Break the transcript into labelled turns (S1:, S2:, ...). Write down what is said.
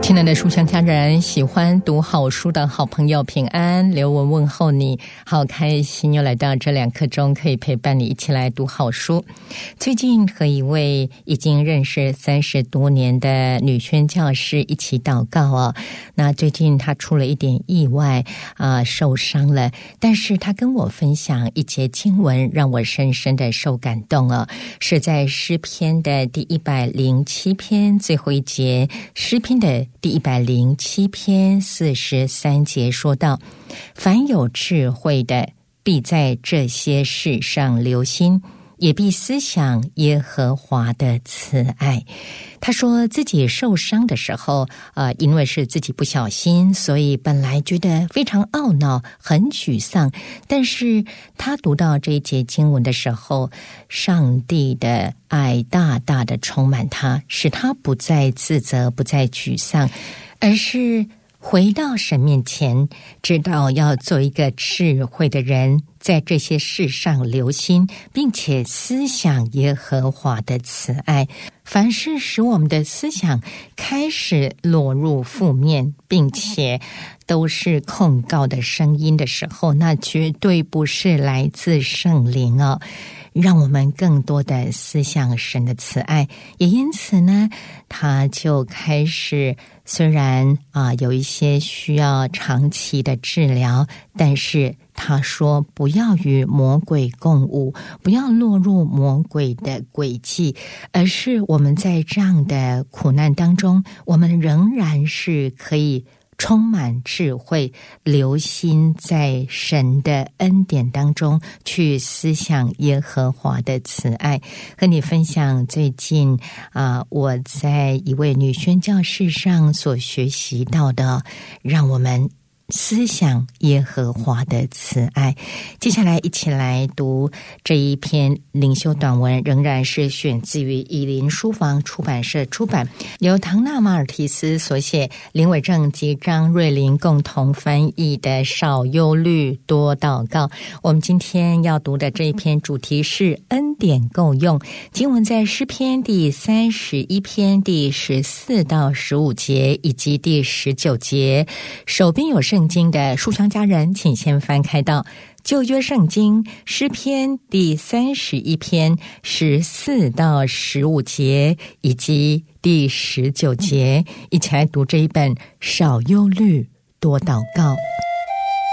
S1: 亲爱的书香家人，喜欢读好书的好朋友平安，刘文问候你，好开心又来到这2刻钟，可以陪伴你一起来读好书。最近和一位已经认识30多年的女宣教师一起祷告哦。那最近她出了一点意外受伤了，但是她跟我分享一节经文，让我深深的受感动哦，是在诗篇的第107篇最后一节，诗篇的第107篇43节说道：凡有智慧的必在这些事上留心，也必思想耶和华的慈爱。他说自己受伤的时候因为是自己不小心，所以本来觉得非常懊恼，很沮丧，但是他读到这一节经文的时候，上帝的爱大大的充满他，使他不再自责，不再沮丧，而是回到神面前，知道要做一个智慧的人，在这些事上留心，并且思想耶和华的慈爱。凡是使我们的思想开始落入负面，并且都是控告的声音的时候，那绝对不是来自圣灵哦。让我们更多的思想神的慈爱，也因此呢，他就开始虽然有一些需要长期的治疗，但是他说不要与魔鬼共舞，不要落入魔鬼的诡计，而是我们在这样的苦难当中，我们仍然是可以充满智慧，留心在神的恩典当中去思想耶和华的慈爱。和你分享最近我在一位女宣教士上所学习到的，让我们思想耶和华的慈爱。接下来一起来读这一篇灵修短文，仍然是选自于以林书房出版社出版，由唐纳马尔提斯所写，林伟正及张瑞麟共同翻译的《少忧虑多祷告》。我们今天要读的这一篇主题是恩典够用，经文在诗篇第31篇第14到15节以及第19节。手边有圣经的书香家人，请先翻开到旧约圣经诗篇第31篇14到15节以及第19节，一起来读这一本少忧虑多祷告。